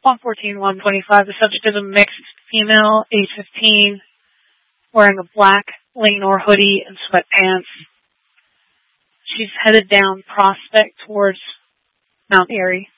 114-125, the subject is a mixed female, age 15, wearing a black Lenore hoodie and sweatpants. She's headed down Prospect towards Mount Airy.